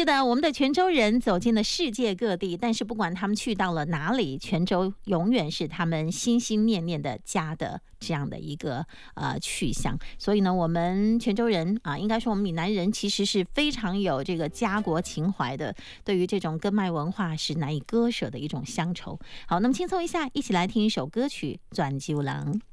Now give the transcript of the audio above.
是的，我们的泉州人走进了世界各地，但是不管他们去到了哪里，泉州永远是他们心心念念的家的这样的一个去向。所以呢，我们泉州人啊，应该说我们闽南人其实是非常有这个家国情怀的，对于这种根脉文化是难以割舍的一种乡愁。好，那么轻松一下，一起来听一首歌曲《转九郎》。